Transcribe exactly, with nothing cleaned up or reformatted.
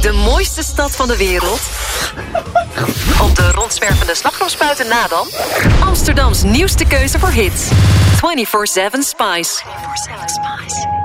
De mooiste stad van de wereld? Op de rondzwervende slagroomspuiten na dan? Amsterdams nieuwste keuze voor hits. vierentwintig zeven Spice. vierentwintig zeven Spice.